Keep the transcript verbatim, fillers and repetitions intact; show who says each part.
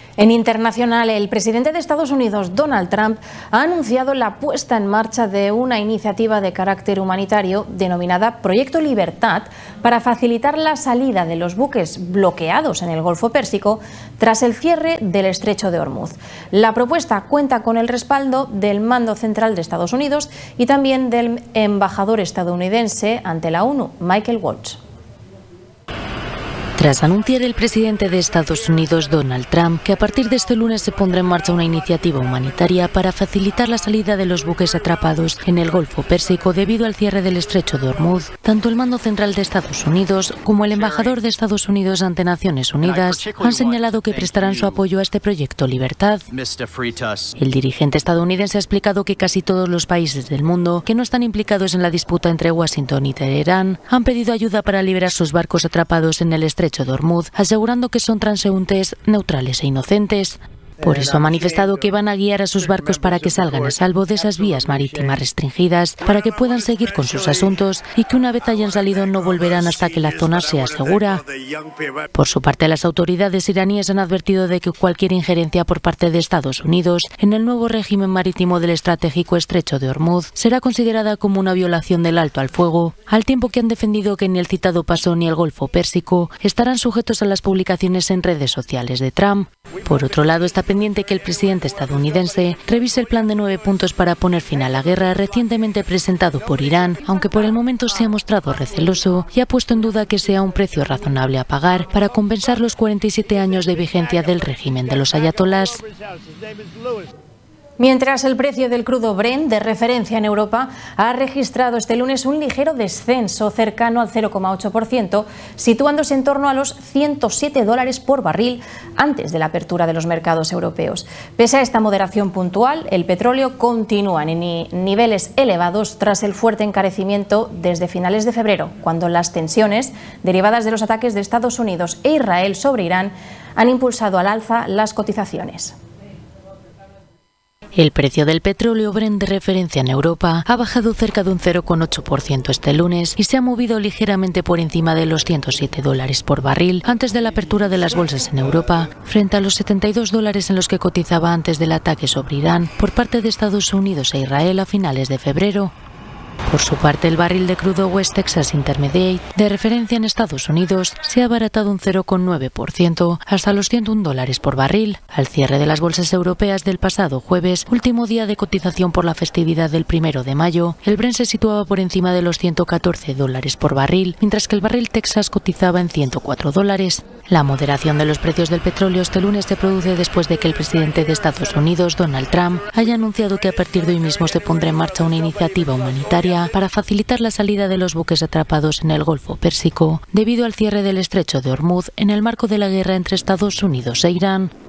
Speaker 1: En internacional, el presidente de Estados Unidos, Donald Trump, ha anunciado la puesta en marcha de una iniciativa de carácter humanitario denominada Proyecto Libertad para facilitar la salida de los buques bloqueados en el Golfo Pérsico tras el cierre del Estrecho de Hormuz. La propuesta cuenta con el respaldo del Mando Central de Estados Unidos y también del embajador estadounidense ante la ONU, Michael Waltz.
Speaker 2: Tras anunciar el presidente de Estados Unidos, Donald Trump, que a partir de este lunes se pondrá en marcha una iniciativa humanitaria para facilitar la salida de los buques atrapados en el Golfo Pérsico debido al cierre del Estrecho de Hormuz, tanto el Mando Central de Estados Unidos como el embajador de Estados Unidos ante Naciones Unidas han señalado que prestarán su apoyo a este proyecto Libertad. El dirigente estadounidense ha explicado que casi todos los países del mundo que no están implicados en la disputa entre Washington y Teherán han pedido ayuda para liberar sus barcos atrapados en el Estrecho de Hormuz, asegurando que son transeúntes neutrales e inocentes. Por eso ha manifestado que van a guiar a sus barcos para que salgan a salvo de esas vías marítimas restringidas, para que puedan seguir con sus asuntos y que una vez hayan salido no volverán hasta que la zona sea segura. Por su parte, las autoridades iraníes han advertido de que cualquier injerencia por parte de Estados Unidos en el nuevo régimen marítimo del estratégico Estrecho de Hormuz será considerada como una violación del alto al fuego, al tiempo que han defendido que ni el citado paso ni el Golfo Pérsico estarán sujetos a las publicaciones en redes sociales de Trump. Por otro lado, está pendiente que el presidente estadounidense revise el plan de nueve puntos para poner fin a la guerra recientemente presentado por Irán, aunque por el momento se ha mostrado receloso y ha puesto en duda que sea un precio razonable a pagar para compensar los cuarenta y siete años de vigencia del régimen de los ayatolás.
Speaker 1: Mientras el precio del crudo Brent, de referencia en Europa, ha registrado este lunes un ligero descenso cercano al cero coma ocho por ciento, situándose en torno a los ciento siete dólares por barril antes de la apertura de los mercados europeos. Pese a esta moderación puntual, el petróleo continúa en niveles elevados tras el fuerte encarecimiento desde finales de febrero, cuando las tensiones derivadas de los ataques de Estados Unidos e Israel sobre Irán han impulsado al alza las cotizaciones.
Speaker 2: El precio del petróleo Brent de referencia en Europa ha bajado cerca de un cero coma ocho por ciento este lunes y se ha movido ligeramente por encima de los ciento siete dólares por barril antes de la apertura de las bolsas en Europa, frente a los setenta y dos dólares en los que cotizaba antes del ataque sobre Irán por parte de Estados Unidos e Israel a finales de febrero. Por su parte, el barril de crudo West Texas Intermediate, de referencia en Estados Unidos, se ha abaratado un cero coma nueve por ciento hasta los ciento un dólares por barril. Al cierre de las bolsas europeas del pasado jueves, último día de cotización por la festividad del primero de mayo, el Brent se situaba por encima de los ciento catorce dólares por barril, mientras que el barril Texas cotizaba en ciento cuatro dólares. La moderación de los precios del petróleo este lunes se produce después de que el presidente de Estados Unidos, Donald Trump, haya anunciado que a partir de hoy mismo se pondrá en marcha una iniciativa humanitaria para facilitar la salida de los buques atrapados en el Golfo Pérsico debido al cierre del Estrecho de Hormuz en el marco de la guerra entre Estados Unidos e Irán.